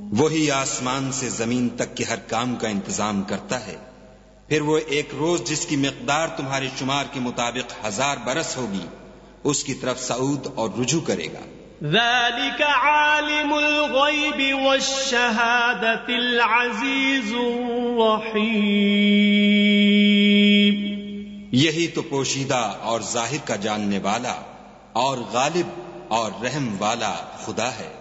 वही आसमान से जमीन तक के हर काम का इंतजाम करता है। फिर वो एक रोज जिसकी मिकदार तुम्हारे शुमार के मुताबिक 1000 बरस होगी, उसकी तरफ सऊद और रुजू करेगा। ज़ालिक आलिमुल ग़ैबि वश्शहादतिल अज़ीज़ुर रहीम। यही तो पोशीदा और जाहिर का जानने वाला और गालिब और रहम वाला खुदा है।